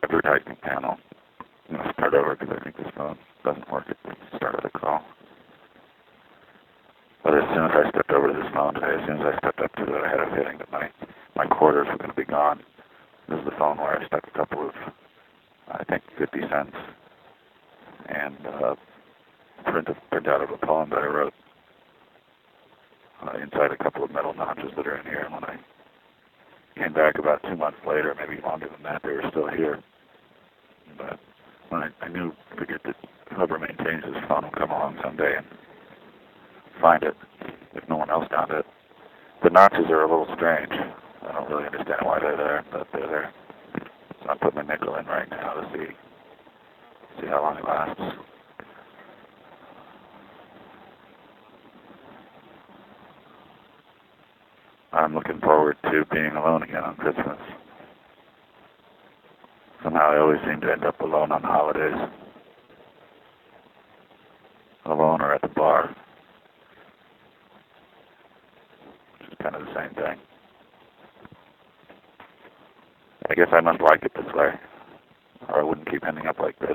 advertising panel. I'm going to start over because I think this phone doesn't work at the start of the call. But as soon as I stepped over to this phone today, as soon as I stepped up to it, I had a feeling that my quarters were going to be gone. This is the phone where I stuck a couple of, I think, 50 cents and print out of a poem that I wrote inside a couple of metal notches that are in here. And when I came back about 2 months later, maybe longer than that, they were still here. But when I figured that whoever maintains this phone will come along someday and find it if no one else found it. The notches are a little strange. I don't really understand why they're there, but they're there. So I'll put my nickel in right now to see how long it lasts. I'm looking forward to being alone again on Christmas. Somehow I always seem to end up alone on holidays. Alone or at the bar. Which is kind of the same thing. I guess I must like it this way, or I wouldn't keep ending up like this.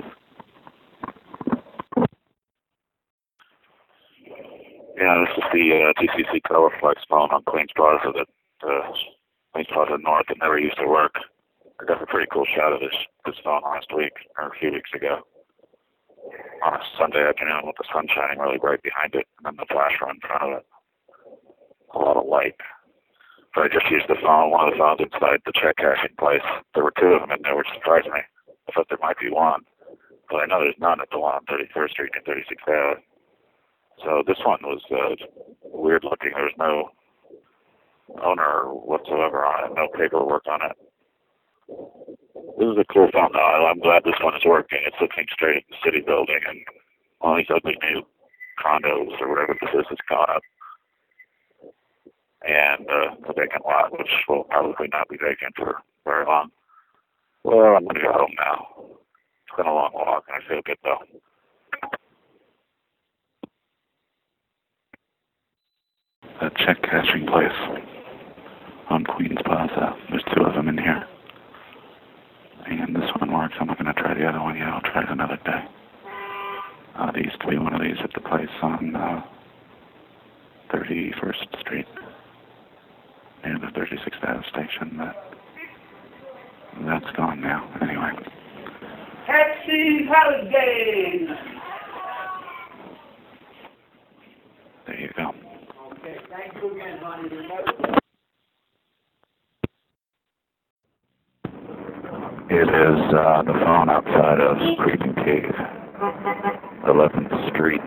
Yeah, this is the TCC ColorFlex phone on Queens Plaza Queens Plaza North that never used to work. I got a pretty cool shot of this phone last week, or a few weeks ago, on a Sunday afternoon with the sun shining really bright behind it, and then the flash run in front of it. A lot of light. But I just used the phone, one of the phones inside the check cashing place. There were two of them in there, which surprised me. I thought there might be one, but I know there's none at the one on 33rd Street and 36th Ave. So this one was weird looking. There was no owner whatsoever on it, no paperwork on it. This is a cool phone though. I'm glad this one is working. It's looking straight at the city building and all these ugly new condos or whatever this is gone up. And a vacant lot, which will probably not be vacant for very long. Well, I'm going to go home now. It's been a long walk and I feel good though. That check cashing place on Queens Plaza. There's two of them in here. And this one works. I'm not going to try the other one yet. I'll try it another day. There used to be one of these at the place on 31st Street near the 36th Ave station. That's gone now. Anyway. Taxi Holiday! There you go. Okay, thank you again, honey. It is the phone outside of Creek and Cave, 11th Street,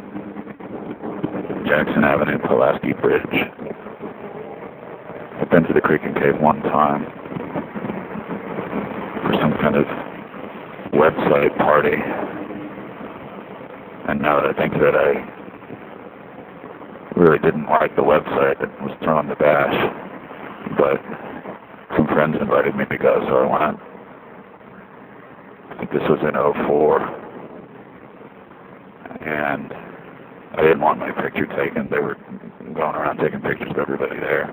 Jackson Avenue, Pulaski Bridge. I've been to the Creek and Cave one time for some kind of website party, and now that I think of it, I really didn't like the website that was throwing the bash, but some friends invited me to go, so I went. I think this was in '04, and I didn't want my picture taken. They were going around taking pictures of everybody there,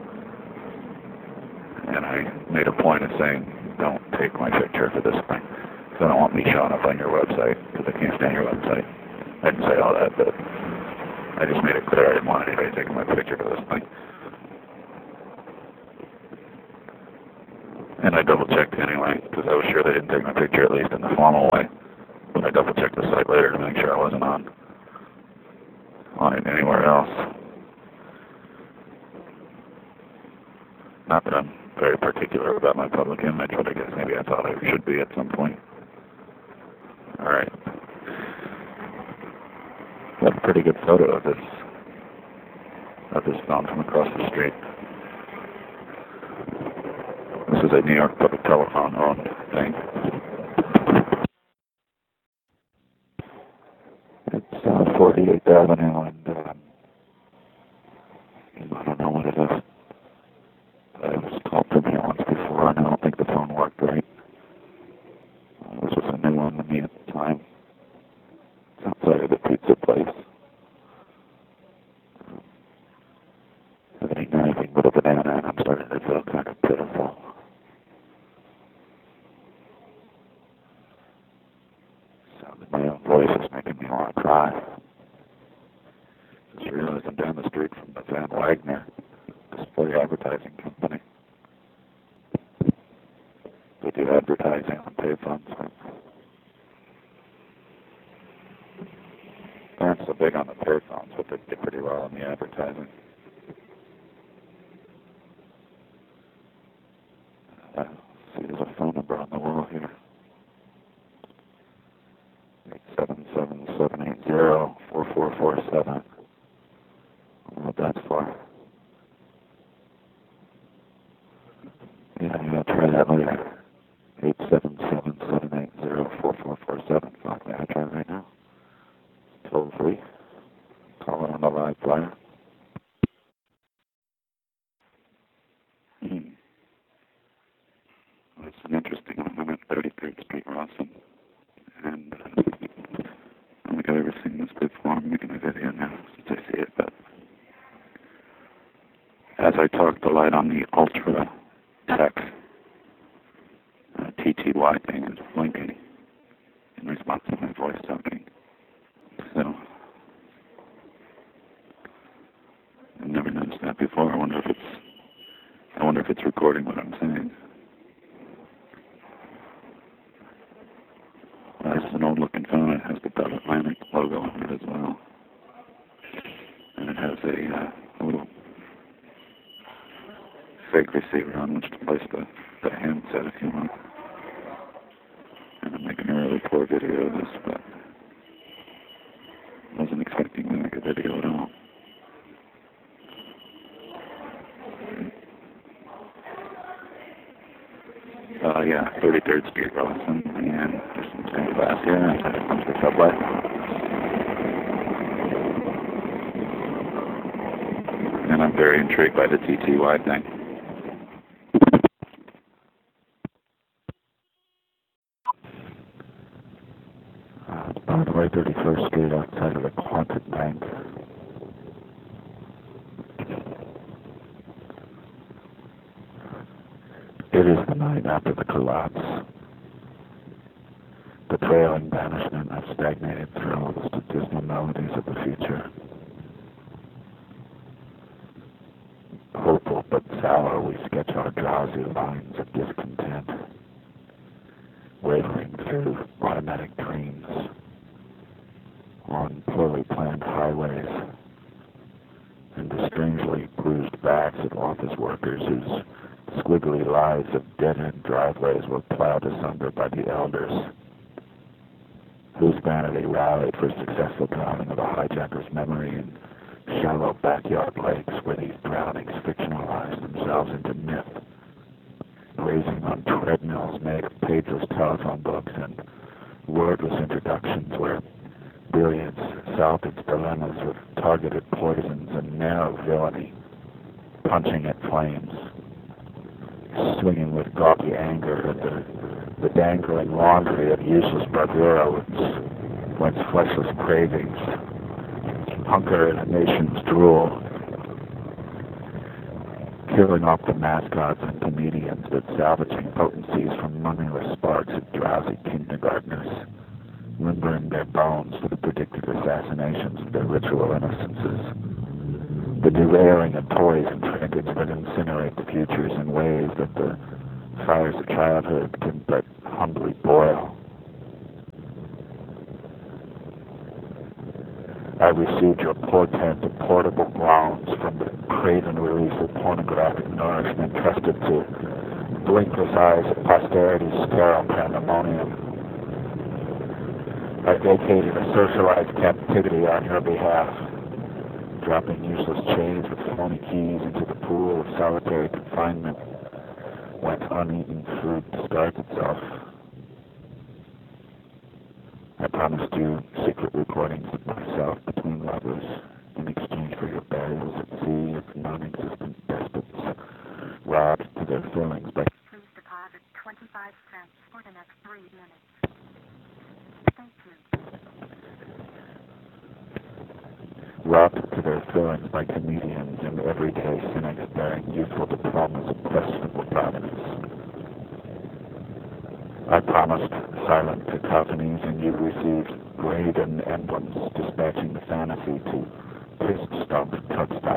and I made a point of saying, don't take my picture for this thing, because I don't want me showing up on your website, because I can't stand your website. I didn't say all that, but I just made it clear I didn't want anybody taking my picture for this thing. And I double-checked anyway, because I was sure they didn't take my picture, at least in the formal way. But I double-checked the site later to make sure I wasn't on it anywhere else. Not that I'm very particular about my public image, but I guess maybe I thought I should be at some point. Alright. Got a pretty good photo of this phone from across the street. This is a New York Public Telephone owned thing. It's 48th Avenue, and I don't know what it is. I was called from here once before, and I don't think the phone worked right. This was a new one to me at the time. It's outside of the pizza place. I haven't eaten anything but a banana, and I'm starting to feel kind of pitiful. me want to cry. Just realized I'm down the street from the Van Wagner display advertising company. They do advertising on payphones. They aren't so big on the payphones, but they do pretty well on the advertising. See, there's a phone number on the wall here. 877-780-4447. I don't know what that's for. Yeah, I'll try that later. 877-780-4447. Fuck, may I try right now? Toll free. Call it on the live flyer. Well, it's an interesting one. I'm at 33rd Street, Rawson. And I don't think I've ever seen this before. I'm making a video now since I see it. But as I talk, the light on the Ultra Tech TTY thing is blinking in response to my voice talking. So I've never noticed that before. I wonder if it's recording what I'm saying. This is an old-looking phone. It has the Bell Atlantic logo on it as well, and it has a little fake receiver on which to place the handset if you want. And I'm making a really poor video of this, but I wasn't expecting to make a video at all. Yeah, 33rd Street, Rawson, and there's some stained glass here, and it comes to the subway. And I'm very intrigued by the TTY thing. Broadway 31st Street outside of the Quonset Bank. It is the night after the collapse. The trailing banishment of stagnated thrills to dismal melodies of the future. Hopeful but sour, we sketch our drowsy lines of discontent, wavering through automatic dreams, on poorly planned highways, and the strangely bruised backs of office workers whose squiggly lives of dead-end driveways were plowed asunder by the elders, whose vanity rallied for successful drowning of a hijacker's memory in shallow backyard lakes where these drownings fictionalized themselves into myth, grazing on treadmills made of pageless telephone books and wordless introductions where brilliance solved its dilemmas with targeted poisons and narrow villainy, punching at flames, swinging with gawky anger at the dangling laundry of useless bravura whence fleshless cravings hunker in a nation's drool, killing off the mascots and comedians, but salvaging potencies from moneyless sparks of drowsy kindergartners, limbering their bones for the predicted assassinations of their ritual innocences. The derailing of toys and trinkets that incinerate the futures in ways that the fires of childhood can but humbly boil. I received your portent of portable grounds from the craven release of pornographic nourishment trusted to blinkless eyes of posterity's sterile pandemonium. I vacated a socialized captivity on your behalf, dropping useless chains with phony keys into the pool of solitary confinement whence uneaten food discards itself. I promised you secret recordings of myself between lovers in exchange for your burials at sea of non-existent despots, robbed to their fillings by... Please deposit 25 cents for the next 3 minutes. Thank you. Robbed to their fillings by comedians and everyday cynics bearing youthful diplomas of questionable provenance. I promised silent cacophonies, and you received raid and emblems, dispatching the fantasy to fist stump touchdown.